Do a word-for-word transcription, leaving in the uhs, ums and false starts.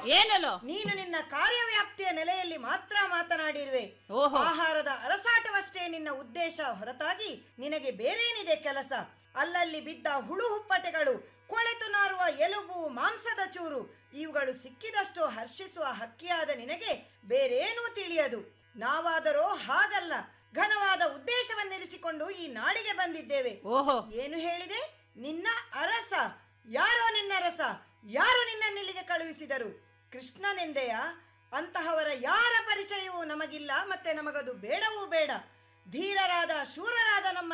ಏನಲ್ಲೋ ನೀನು ನಿನ್ನ ಕಾರ್ಯವ್ಯಾಪ್ತಿಯ ನೆಲೆಯಲ್ಲಿ ಮಾತ್ರ ಮಾತನಾಡಿರುವೆ. ಓಹೋ. ಆಹಾರದ ಅರಸಾಟವಷ್ಟೇ ನಿನ್ನ ಉದ್ದೇಶ ಹೊರತಾಗಿ ನಿನಗೆ ಬೇರೇನಿದೆ ಕೆಲಸ? ಅಲ್ಲಲ್ಲಿ ಬಿದ್ದ ಹುಳು ಹುಪ್ಪಟೆಗಳು, ಕೊಳೆತು ನಾರುವ ಎಲುಬು, ಮಾಂಸದ ಚೂರು ಇವುಗಳು ಸಿಕ್ಕಿದಷ್ಟು ಹರ್ಷಿಸುವ ಹಕ್ಕಿಯಾದ ನಿನಗೆ ಬೇರೇನೂ ತಿಳಿಯದು. ನಾವಾದರೋ ಹಾಗಲ್ಲ, ಘನವಾದ ಉದ್ದೇಶವನ್ನಿರಿಸಿಕೊಂಡು ಈ ನಾಡಿಗೆ ಬಂದಿದ್ದೇವೆ. ಓಹೋ. ಏನು ಹೇಳಿದೆ? ನಿನ್ನ ಅರಸ? ಯಾರೋ ನಿನ್ನ ಅರಸ? ಯಾರು ನಿನ್ನನ್ನಿಲ್ಲಿಗೆ ಕಳುಹಿಸಿದರು? ಕೃಷ್ಣನೆಂದೆಯ? ಅಂತಹವರ ಯಾರ ಪರಿಚಯವೂ ನಮಗಿಲ್ಲ, ಮತ್ತೆ ನಮಗದು ಬೇಡವೂ ಬೇಡ. ಧೀರರಾದ ಶೂರರಾದ ನಮ್ಮ